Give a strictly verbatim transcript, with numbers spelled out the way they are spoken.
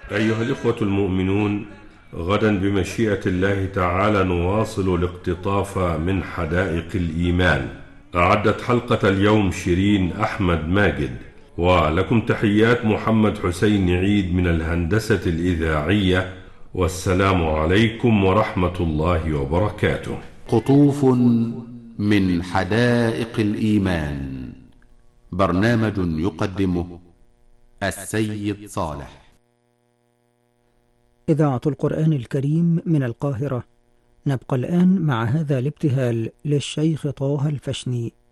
أيها الإخوة المؤمنون، غدا بمشيئة الله تعالى نواصل الاقتطاف من حدائق الإيمان. أعدت حلقة اليوم شيرين أحمد ماجد، ولكم تحيات محمد حسين عيد من الهندسة الإذاعية، والسلام عليكم ورحمة الله وبركاته. قطوف من حدائق الإيمان، برنامج يقدمه السيد صالح. إذاعة القرآن الكريم من القاهرة. نبقى الآن مع هذا الابتهال للشيخ طه الفشني.